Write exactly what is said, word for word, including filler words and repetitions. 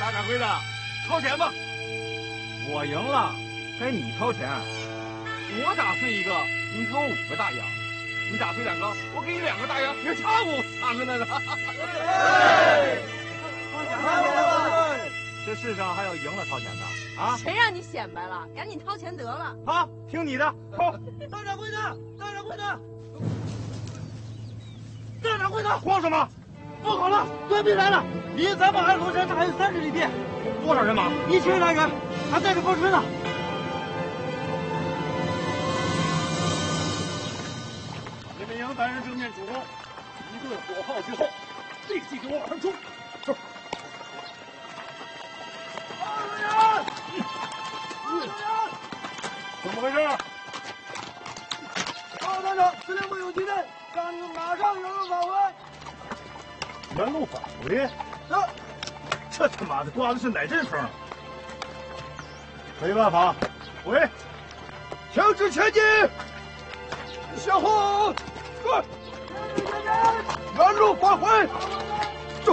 大掌柜的，掏钱吧。 我赢了，该你掏钱。 我打碎一个，你给我五个大洋；你打碎两个，我给你两个大洋。你差我三个呢呢。 这世上还有赢了掏钱的啊？ 谁让你显摆了？赶紧掏钱得了。 好，听你的，掏。 大掌柜的，大掌柜的，大掌柜的， 慌什么？ 不好了，官兵来了！离咱们二龙山还有三十里地， 多少人马？ 一千来人，还带着风吹呢。 你们杨三人正面主攻，一顿火炮之后，立即给我往上冲！走。 二个人，二个人， 怎么回事？ 报道长，司令部有急任，让你们马上原路返回。 原路返回？ 啊！ 这他妈的刮的是哪阵风？没办法，回，强制前进，向后，对，原路返回。